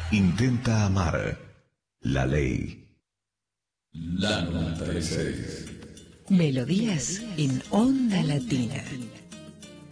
Intenta amar. La ley. La 96. Melodías en Onda Latina.